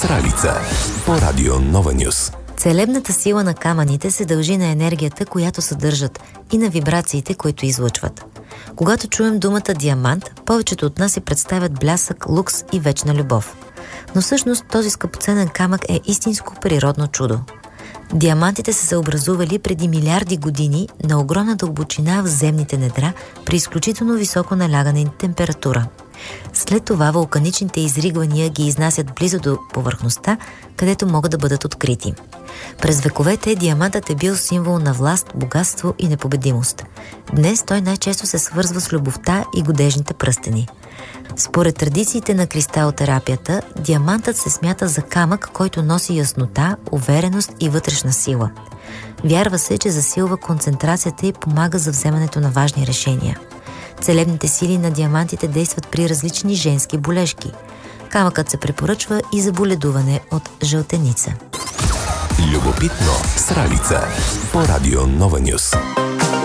Сралица по радио Нова Нюс. Целебната сила на камъните се дължи на енергията, която съдържат, и на вибрациите, които излъчват. Когато чуем думата диамант, повечето от нас си представят блясък, лукс и вечна любов. Но всъщност този скъпоценен камък е истинско природно чудо. Диамантите са се образували преди милиарди години на огромна дълбочина в земните недра при изключително високо налягане на температура. След това вулканичните изригвания ги изнасят близо до повърхността, където могат да бъдат открити. През вековете диамантът е бил символ на власт, богатство и непобедимост. Днес той най-често се свързва с любовта и годежните пръстени. Според традициите на кристалотерапията, диамантът се смята за камък, който носи яснота, увереност и вътрешна сила. Вярва се, че засилва концентрацията и помага за вземането на важни решения. Целебните сили на диамантите действат при различни женски болежки. Камъкът се препоръчва и за боледуване от жълтеница. Любопитно Сралица по радио Нова Нюс.